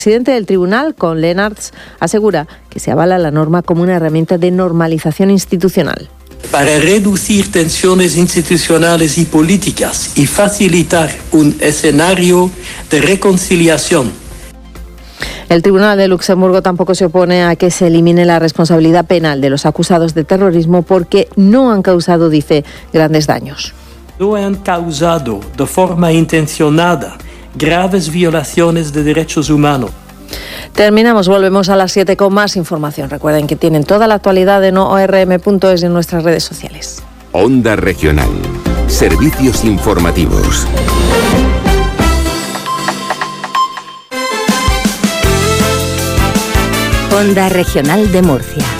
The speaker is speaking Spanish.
El presidente del tribunal, Koen Lenaerts, asegura que se avala la norma como una herramienta de normalización institucional. Para reducir tensiones institucionales y políticas y facilitar un escenario de reconciliación. El Tribunal de Luxemburgo tampoco se opone a que se elimine la responsabilidad penal de los acusados de terrorismo porque no han causado, dice, grandes daños. No han causado de forma intencionada graves violaciones de derechos humanos. Terminamos, volvemos a las 7 con más información. Recuerden que tienen toda la actualidad en ORM.es y en nuestras redes sociales. Onda Regional. Servicios informativos. Onda Regional de Murcia.